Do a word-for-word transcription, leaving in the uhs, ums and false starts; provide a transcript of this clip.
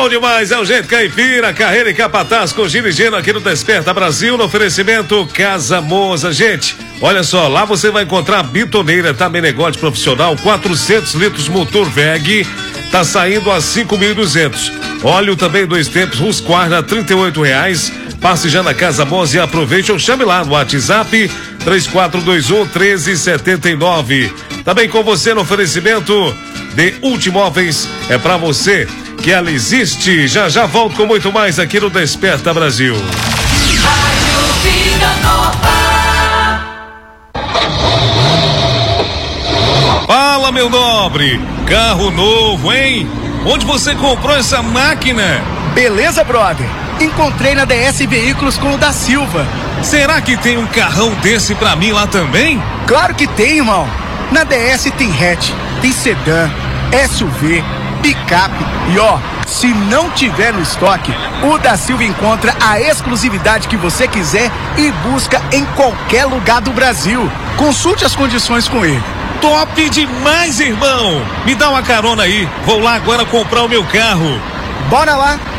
Bom demais, é o jeito caipira, carreira e capataz com Gino e Geno aqui no Desperta Brasil, no oferecimento Casa Moza. Gente, olha só, lá você vai encontrar a bitoneira, tá? Menegote profissional, quatrocentos litros motor V E G, tá saindo a cinco mil e duzentos. Óleo também dois tempos, Husqvarna, trinta e oito reais. Passe já na Casa Moza e aproveite ou chame lá no WhatsApp três quatro dois um, um três sete nove. Também com você no oferecimento de Ultimóveis, é pra você que ela existe. Já já volto com muito mais aqui no Desperta Brasil. Rádio Vida Nova. Fala, meu nobre, carro novo, hein? Onde você comprou essa máquina? Beleza, brother? Encontrei na D S Veículos com o da Silva. Será que tem um carrão desse pra mim lá também? Claro que tem, irmão. Na D S tem hatch, tem sedã, S U V, picape e ó, se não tiver no estoque, o da Silva encontra a exclusividade que você quiser e busca em qualquer lugar do Brasil. Consulte as condições com ele. Top demais, irmão! Me dá uma carona aí, vou lá agora comprar o meu carro. Bora lá!